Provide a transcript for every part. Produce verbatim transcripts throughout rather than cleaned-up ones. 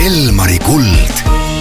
Elmari kuld.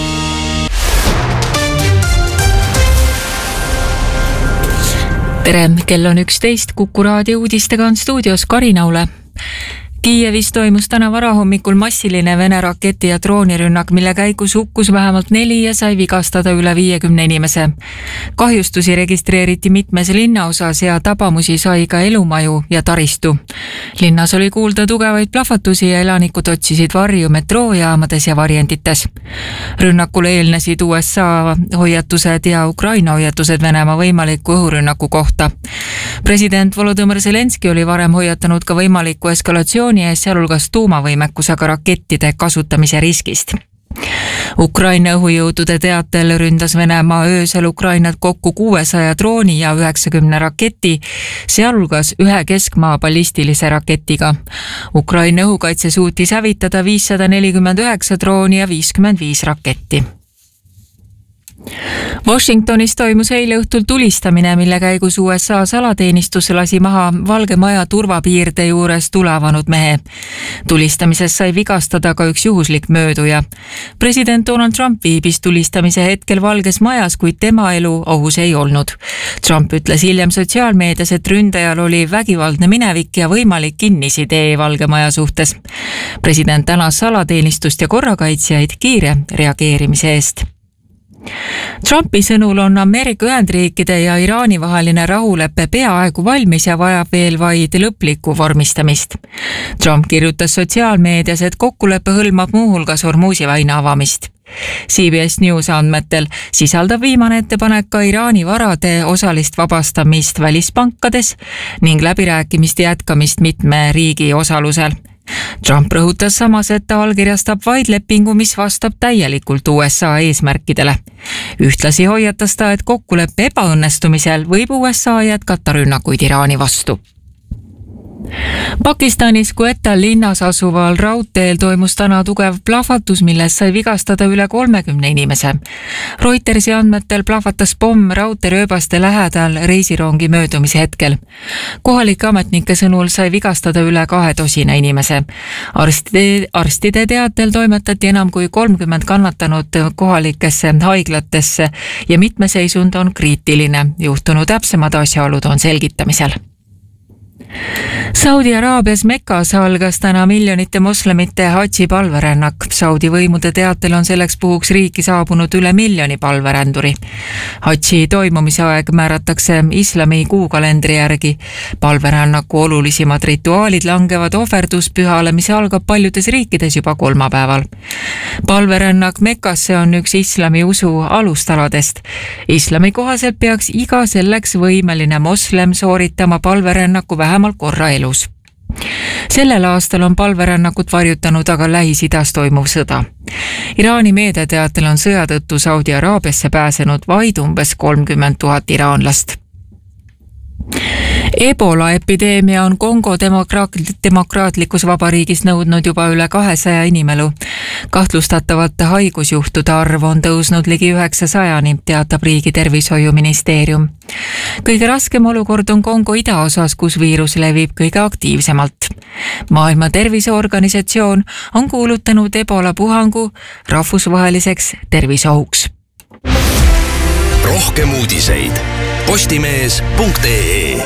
Tere, kell on üksteist, Kuku raadio uudistega on stuudios Karinaule. Kiievis toimus täna varahommikul massiline Vene raketi- ja droonirünnak, mille käigus hukkus vähemalt neli ja sai vigastada üle viiekümne inimese. Kahjustusi registreeriti mitmes linnaosas ja tabamusi sai ka elumaju ja taristu. Linnas oli kuulda tugevaid plahvatusi ja elanikud otsisid varju metroojaamades ja varjendites. Rünnakule eelnesid U S A hoiatused ja Ukraina hoiatused Venemaa võimaliku õhurünnaku kohta. President Volodõmõr Zelenski oli varem hoiatanud ka võimaliku eskalatsiooni ees, sealhulgas tuumavõimekusega rakettide kasutamise riskist. Ukraina õhujõudude teatel ründas Venemaa öösel Ukrainat kokku kuuesaja drooni ja üheksakümne raketi, sealhulgas ühe keskmaa ballistilise raketiga. Ukraina õhukaitse suutis hävitada viissada nelikümmend üheksa drooni ja viiskümmend viis raketti. Washingtonis toimus eile õhtul tulistamine, mille käigus U S A salateenistus lasi maha Valge Maja turvapiirde juures tulavanud mehe. Tulistamises sai vigastada ka üks juhuslik mööduja. President Donald Trump viibis tulistamise hetkel Valges Majas, kuid tema elu ohus ei olnud. Trump ütles hiljem sotsiaalmeedias, et ründajal oli vägivaldne minevik ja võimalik kinnisidee Valge Maja suhtes. President tänas salateenistust ja korrakaitsjaid kiire reageerimise eest. Trumpi sõnul on Ameerika Ühendriikide ja Iraani vaheline rahulepe peaaegu valmis ja vajab veel vaid lõplikku vormistamist. Trump kirjutas sotsiaalmeedias, et kokkulepe hõlmab muuhulgas Hormuzi väina avamist. C B S News andmetel sisaldab viimane ettepanek ka Iraani varade osalist vabastamist välispankades ning läbirääkimiste jätkamist mitme riigi osalusel. Trump rõhutas samas, et ta allkirjastab vaid lepingu, mis vastab täielikult U S A eesmärkidele. Ühtlasi hoiatas ta, et kokkuleppe ebaõnnestumisel võib U S A jätkata rünnakuid Iraani vastu. Pakistanis Quetta linnas asuval raudteel toimus täna tugev plahvatus, milles sai vigastada üle kolmekümne inimese. Reutersi andmetel plahvatas pomm raudteerööbaste lähedal reisirongi möödumise hetkel. Kohalike ametnike sõnul sai vigastada üle kahe tosina inimese. Arstide, arstide teatel toimetati enam kui kolmkümmend kannatanud kohalikesse haiglatesse ja mitme seisund on kriitiline. Juhtunu täpsemad asjaolud on selgitamisel. Saudi Araabias Mekas algas täna miljonite moslemite hadži palverännak. Saudi võimude teatel on selleks puhuks riiki saabunud üle miljoni palveränduri. Hadži toimumise aeg määratakse islami kuukalendri järgi. Palverännaku olulisimad rituaalid langevad ohverduspühale, mis algab paljudes riikides juba kolmapäeval. Palverännak Mekasse on üks islami usu alustaladest. Islami kohaselt peaks iga selleks võimeline moslem sooritama palverännaku vähemalt korra elus. Sellel aastal on palverännakut varjutanud aga Lähis-Idas toimuv sõda. Iraani meedia teatel on sõja tõttu Saudi Araabiasse pääsenud vaid umbes kolmkümmend tuhat iraanlast. Ebola epideemia on Kongo demokraatlikus vabariigis nõudnud juba üle kahesaja inimelu. Kahtlustatavate haigusjuhtude arv on tõusnud ligi üheksasajani, teatab riigi tervishoiuministeerium. Kõige raskem olukord on Kongo idaosas, kus viirus levib kõige aktiivsemalt. Maailma Terviseorganisatsioon on kuulutanud Ebola puhangu rahvusvaheliseks terviseohuks. Rohkem uudiseid postimees punkt ee.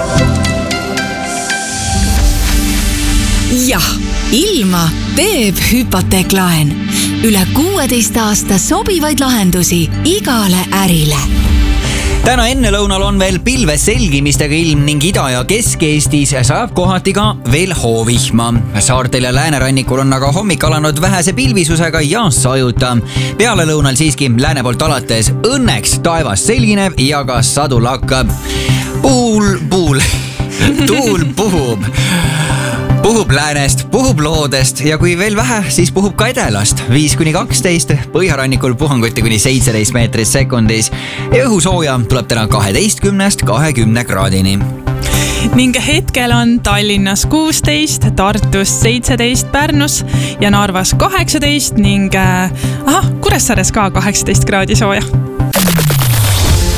Jah, ilma teeb hüpoteeklaen. Üle kuueteist aasta sobivaid lahendusi igale ärile. Täna enne lõunal on veel pilves selgimistega ilm ning Ida- ja Kesk-Eestis saab kohati ka veel hoovihma. Saartel ja läänerannikul on aga hommik alanud vähese pilvisusega ja sajuta. Peale lõunal siiski lääne poolt alates õnneks taevas selgineb ja ka sadu lakkab. Puul, puul, tuul puhub. Puhub läänest, puhub loodest ja kui veel vähe, siis puhub ka edelast. viis kuni kaksteist, põhjarannikul puhanguti kuni seitseteist meetrit sekundis. Ja õhusooja tuleb täna kaheteistkümnest kahekümne kraadini. Ning hetkel on Tallinnas kuusteist, Tartus seitseteist, Pärnus ja Narvas kaheksateist ning äh, aha, Kuressaares ka kaheksateist kraadi sooja.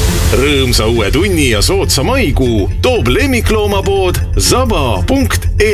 Rõõmsa uue tunni ja sootsa maikuu toob lemmikloomapood zaba punkt ee.